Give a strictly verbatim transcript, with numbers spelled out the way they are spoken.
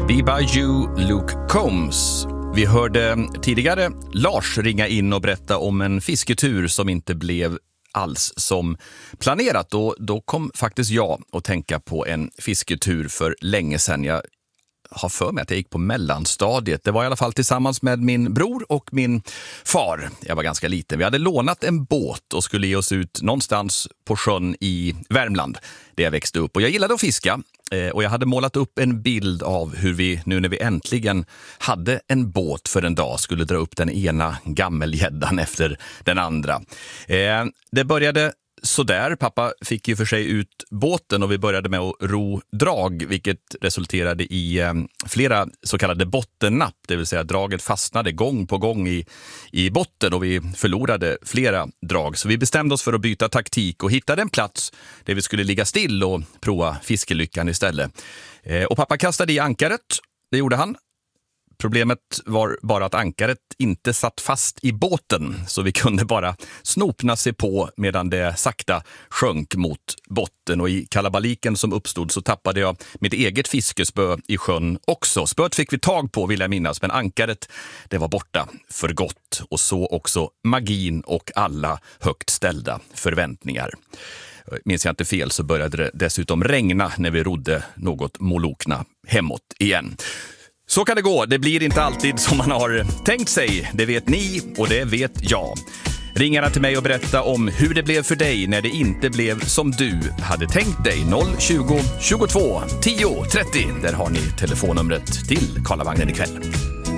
Be By You, Luke Combs. Vi hörde tidigare Lars ringa in och berätta om en fisketur som inte blev alls som planerat. Och då kom faktiskt jag att tänka på en fisketur för länge sedan. Jag har för mig att jag gick på mellanstadiet. Det var i alla fall tillsammans med min bror och min far. Jag var ganska liten. Vi hade lånat en båt och skulle ge oss ut någonstans på sjön i Värmland där jag växte upp. Och jag gillade att fiska. Och jag hade målat upp en bild av hur vi, nu när vi äntligen hade en båt för en dag, skulle dra upp den ena gammelgäddan efter den andra. Eh, det började så där. Pappa fick ju för sig ut båten och vi började med att ro drag, vilket resulterade i eh, flera så kallade bottennapp. Det vill säga draget fastnade gång på gång i, i botten och vi förlorade flera drag. Så vi bestämde oss för att byta taktik och hittade en plats där vi skulle ligga still och prova fiskelyckan istället. Eh, och pappa kastade i ankaret. Det gjorde han. Problemet var bara att ankaret inte satt fast i båten, så vi kunde bara snopna sig på medan det sakta sjönk mot botten. Och i kalabaliken som uppstod så tappade jag mitt eget fiskespö i sjön också. Spöet fick vi tag på, vill jag minnas, men ankaret, det var borta för gott. Och så också magin och alla högt ställda förväntningar. Minns jag inte fel så började det dessutom regna när vi rodde något molokna hemåt igen. Så kan det gå. Det blir inte alltid som man har tänkt sig. Det vet ni och det vet jag. Ring gärna till mig och berätta om hur det blev för dig när det inte blev som du hade tänkt dig. noll tjugo, tjugotvå, tio, trettio. Där har ni telefonnumret till Karlavagnen ikväll.